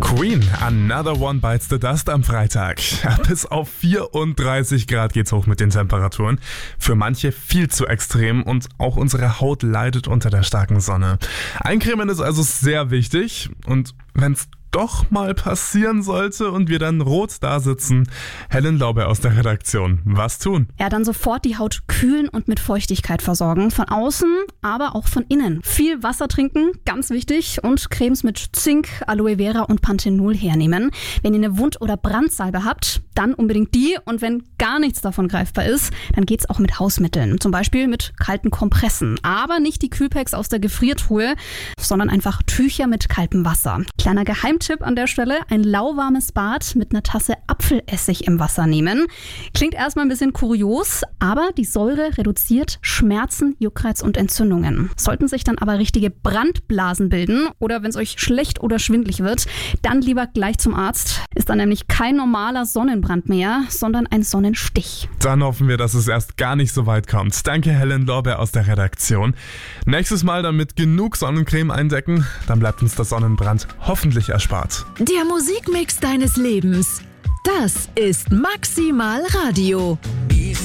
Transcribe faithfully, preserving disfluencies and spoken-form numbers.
Queen, Another One Bites the Dust am Freitag. Ja, bis auf vierunddreißig Grad geht's hoch mit den Temperaturen. Für manche viel zu extrem und auch unsere Haut leidet unter der starken Sonne. Eincremen ist also sehr wichtig und wenn's doch mal passieren sollte und wir dann rot da sitzen. Helen Laube aus der Redaktion. Was tun? Ja, dann sofort die Haut kühlen und mit Feuchtigkeit versorgen. Von außen, aber auch von innen. Viel Wasser trinken, ganz wichtig. Und Cremes mit Zink, Aloe Vera und Panthenol hernehmen. Wenn ihr eine Wund- oder Brandsalbe habt, dann unbedingt die. Und wenn gar nichts davon greifbar ist, dann geht's auch mit Hausmitteln. Zum Beispiel mit kalten Kompressen. Aber nicht die Kühlpacks aus der Gefriertruhe, sondern einfach Tücher mit kaltem Wasser. Kleiner Geheimtipp an der Stelle, ein lauwarmes Bad mit einer Tasse Apfelessig im Wasser nehmen. Klingt erstmal ein bisschen kurios, aber die Säure reduziert Schmerzen, Juckreiz und Entzündungen. Sollten sich dann aber richtige Brandblasen bilden oder wenn es euch schlecht oder schwindlig wird, dann lieber gleich zum Arzt. Ist dann nämlich kein normaler Sonnenbrand mehr, sondern ein Sonnenstich. Dann hoffen wir, dass es erst gar nicht so weit kommt. Danke Helen Laube aus der Redaktion. Nächstes Mal dann mit genug Sonnencreme eindecken, dann bleibt uns der Sonnenbrand hoffentlich erspart. Der Musikmix deines Lebens. Das ist Maximal Radio.